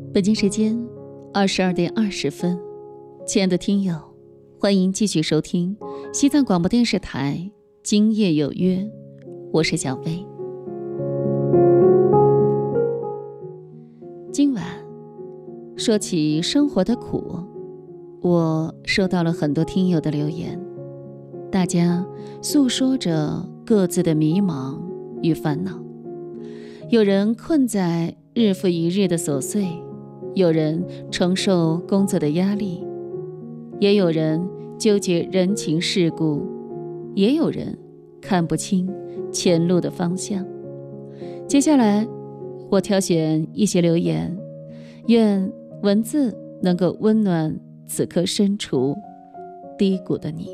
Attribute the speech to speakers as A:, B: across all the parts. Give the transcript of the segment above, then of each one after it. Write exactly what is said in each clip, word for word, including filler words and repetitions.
A: 北京时间二十二点二十分，亲爱的听友，欢迎继续收听西藏广播电视台今夜有约，我是小薇。今晚说起生活的苦，我收到了很多听友的留言，大家诉说着各自的迷茫与烦恼，有人困在日复一日的琐碎，有人承受工作的压力，也有人纠结人情世故，也有人看不清前路的方向。接下来我挑选一些留言，愿文字能够温暖此刻身处低谷的你。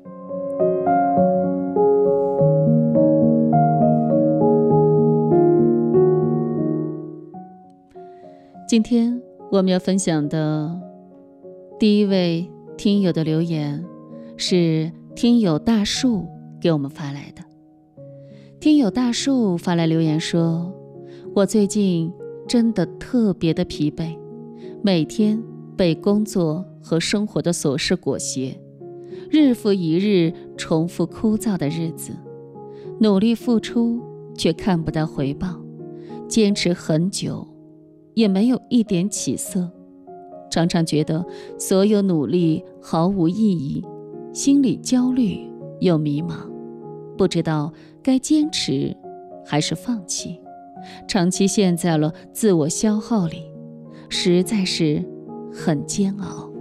A: 今天我们要分享的第一位听友的留言是听友大树给我们发来的。听友大树发来留言说，我最近真的特别的疲惫，每天被工作和生活的琐事裹挟，日复一日重复枯燥的日子，努力付出却看不到回报，坚持很久也没有一点起色，常常觉得所有努力毫无意义，心里焦虑又迷茫，不知道该坚持还是放弃，长期陷在了自我消耗里，实在是很煎熬。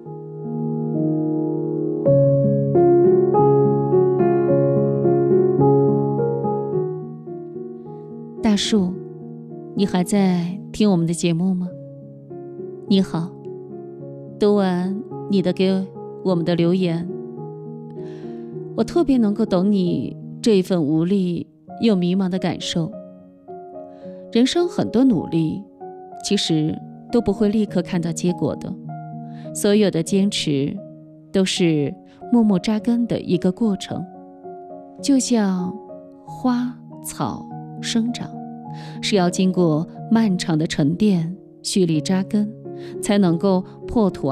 A: 大树，你还在听我们的节目吗？你好，读完你的给我们的留言，我特别能够懂你这一份无力又迷茫的感受。人生很多努力其实都不会立刻看到结果的，所有的坚持都是默默扎根的一个过程，就像花草生长，是要经过漫长的沉淀，蓄力扎根，才能够破土